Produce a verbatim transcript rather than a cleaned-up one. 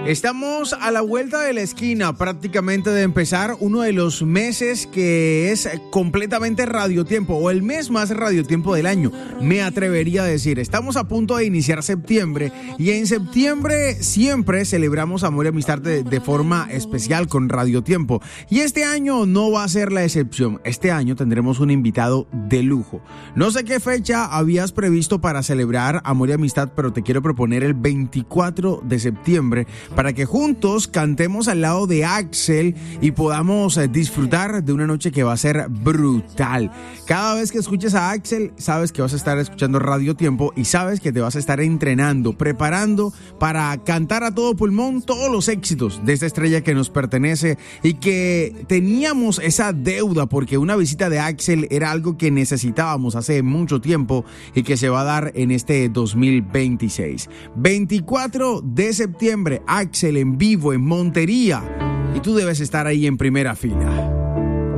Estamos a la vuelta de la esquina prácticamente de empezar uno de los meses que es completamente radiotiempo, o el mes más radiotiempo del año, me atrevería a decir. Estamos a punto de iniciar septiembre y en septiembre siempre celebramos amor y amistad de, de forma especial con radiotiempo. Y este año no va a ser la excepción. Este año tendremos un invitado de lujo. No sé qué fecha habías previsto para celebrar amor y amistad, pero te quiero proponer el veinticuatro de septiembre para que juntos cantemos al lado de Axel y podamos disfrutar de una noche que va a ser brutal. Cada vez que escuches a Axel, sabes que vas a estar escuchando Radio Tiempo y sabes que te vas a estar entrenando, preparando para cantar a todo pulmón todos los éxitos de esta estrella que nos pertenece y que teníamos esa deuda porque una visita de Axel era algo que necesitábamos hace mucho tiempo y que se va a dar en este dos mil veintiséis. veinticuatro de septiembre, Axel en vivo en Montería, y tú debes estar ahí en primera fila.